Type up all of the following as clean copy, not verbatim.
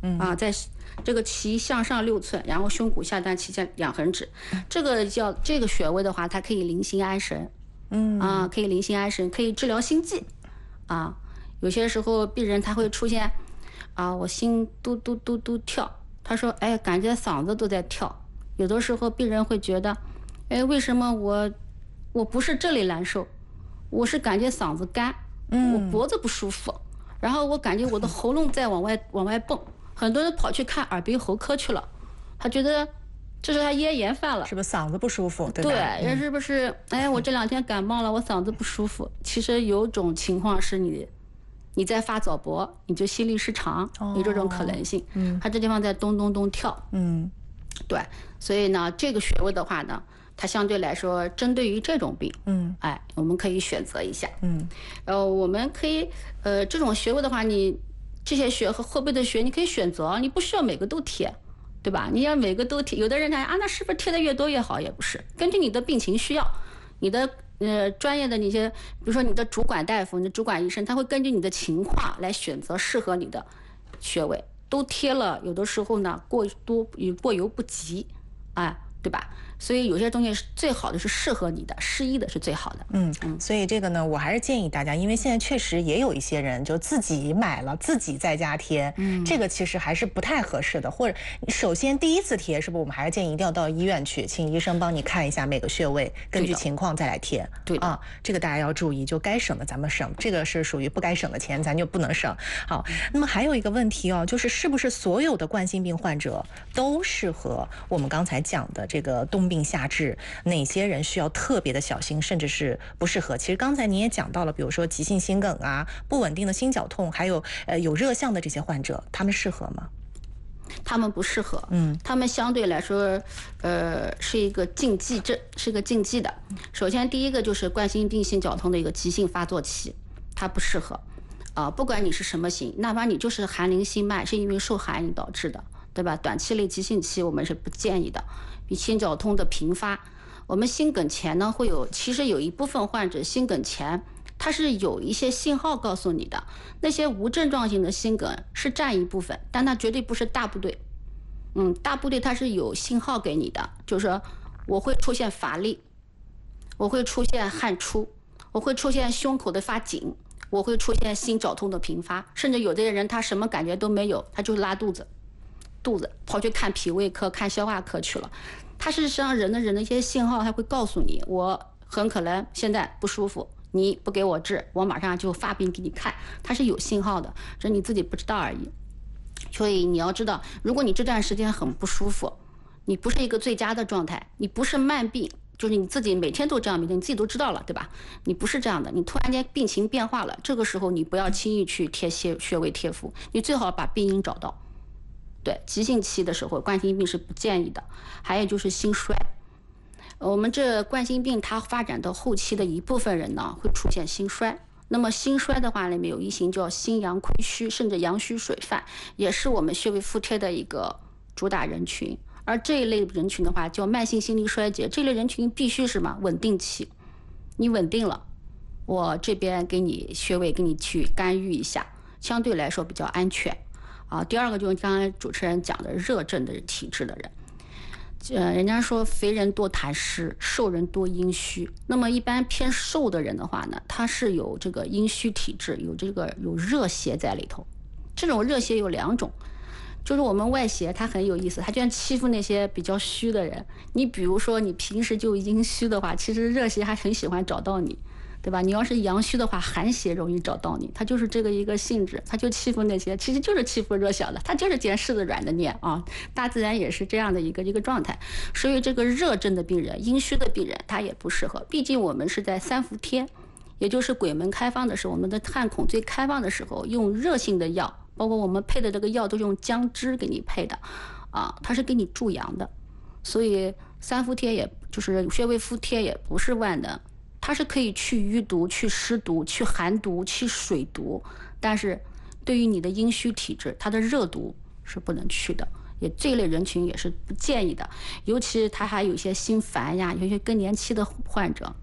在这个脐向上6寸，然后胸骨下端脐2横指，这个穴位的话，它可以宁心安神，可以宁心安神，可以治疗心悸，有些时候病人他会出现，我心嘟嘟嘟嘟跳，他说，哎，感觉嗓子都在跳，有的时候病人会觉得，哎，为什么我不是这里难受，我是感觉嗓子干，我脖子不舒服，然后我感觉我的喉咙在往外蹦，很多人跑去看耳鼻喉科去了，他觉得这是他咽炎犯了， 是不是嗓子不舒服？对吧？ 对，是不是？哎，我这2天感冒了，我嗓子不舒服。其实有种情况是你在发早搏，你就心律失常，有这种可能性。他这地方在咚咚咚跳。对，所以呢，这个穴位的话呢，它相对来说针对于这种病，我们可以选择一下。我们可以这种穴位的话，你这些穴和后背的穴，你可以选择，你不需要每个都贴，对吧？你要每个都贴，有的人讲那是不是贴的越多越好？也不是，根据你的病情需要，你的专业的那些，比如说你的主管大夫、你的主管医生，他会根据你的情况来选择适合你的穴位。都贴了，有的时候呢过犹不及，对吧？所以有些东西是最好的是适合你的，适宜的是最好的。 所以这个呢，我还是建议大家，因为现在确实也有一些人就自己买了，自己在家贴，这个其实还是不太合适的。或者首先第一次贴，是不是我们还是建议一定要到医院去，请医生帮你看一下每个穴位，根据情况再来贴。 对的， 这个大家要注意，就该省的咱们省，这个是属于不该省的钱，咱就不能省。好，那么还有一个问题就是是不是所有的冠心病患者都适合我们刚才讲的这个冬病夏治？哪些人需要特别的小心，甚至是不适合？其实刚才您也讲到了，比如说急性心梗不稳定的心绞痛，还有有热象的这些患者，他们适合吗？ 他们不适合，他们相对来说，是一个禁忌症，是一个禁忌的。首先，第一个就是冠心病心绞痛的一个急性发作期，它不适合。不管你是什么型，哪怕你就是寒凝心脉，是因为受寒引导致的，对吧？短期内急性期我们是不建议的。比心绞痛的频发，我们心梗前呢其实有一部分患者心梗前它是有一些信号告诉你的，那些无症状性的心梗是占一部分，但它绝对不是大部队。大部队它是有信号给你的，就是说我会出现乏力，我会出现汗出，我会出现胸口的发紧，我会出现心绞痛的频发，甚至有的人他什么感觉都没有，他就是拉肚子跑去看脾胃科看消化科去了。他事实上人的一些信号他会告诉你，我很可能现在不舒服，你不给我治，我马上就发病给你看，它是有信号的，只是你自己不知道而已。所以你要知道，如果你这段时间很不舒服，你不是一个最佳的状态，你不是慢病，就是你自己每天都这样，你自己都知道了，对吧？你不是这样的，你突然间病情变化了，这个时候你不要轻易去贴穴位贴敷，你最好把病因找到。对，急性期的时候冠心病是不建议的。还有就是心衰，我们这冠心病它发展到后期的一部分人呢会出现心衰。那么心衰的话里面有一型叫心阳亏虚，甚至阳虚水泛，也是我们穴位敷贴的一个主打人群。而这一类人群的话叫慢性心力衰竭，这类人群必须是什么？稳定期，你稳定了，我这边给你穴位给你去干预一下，相对来说比较安全。第二个就是刚才主持人讲的热症的体质的人，人家说肥人多痰湿，瘦人多阴虚。那么一般偏瘦的人的话呢，他是有这个阴虚体质，有热邪在里头。这种热邪有2种，就是我们外邪它很有意思，它居然欺负那些比较虚的人。你比如说你平时就阴虚的话，其实热邪还很喜欢找到你，对吧？你要是阳虚的话，寒邪容易找到你，它就是这个一个性质，它就欺负那些，其实就是欺负弱小的，它就是捡柿子软的捏啊。大自然也是这样的一个状态，所以这个热症的病人、阴虚的病人，他也不适合。毕竟我们是在3伏天，也就是鬼门开放的时候，我们的汗孔最开放的时候，用热性的药，包括我们配的这个药都是用姜汁给你配的，它是给你助阳的。所以3伏贴也就是穴位敷贴也不是万能。它是可以去淤毒、去湿毒、去寒毒、去水毒，但是对于你的阴虚体质，它的热毒是不能去的，也这一类人群也是不建议的。尤其他还有一些心烦呀，有些更年期的患者，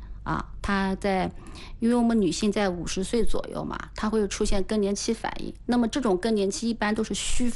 因为我们女性在50岁左右嘛，她会出现更年期反应，那么这种更年期一般都是虚